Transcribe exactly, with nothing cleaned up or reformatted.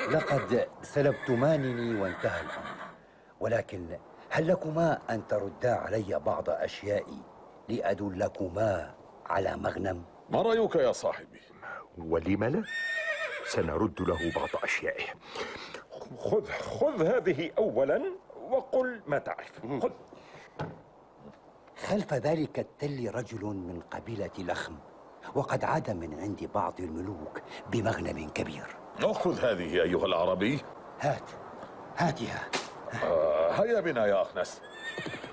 لقد سلبتمانني وانتهى الأمر، ولكن هل لكما أن تردا علي بعض أشيائي لأدلكما على مغنم؟ ما رأيك يا صاحبي؟ ولم لا؟ سنرد له بعض أشيائه. خذ خذ هذه أولا وقل ما تعرف. خذ. خلف ذلك التل رجل من قبيلة لخم، وقد عاد من عند بعض الملوك بمغنم كبير. خذ هذه أيها العربي. هات هاتها. آه هيا بنا يا أخنس.